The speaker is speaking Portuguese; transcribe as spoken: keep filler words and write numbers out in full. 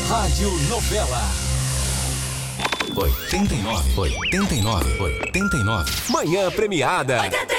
Rádio Novela. oitenta e nove, oitenta e nove, oitenta e nove. Manhã premiada. oitenta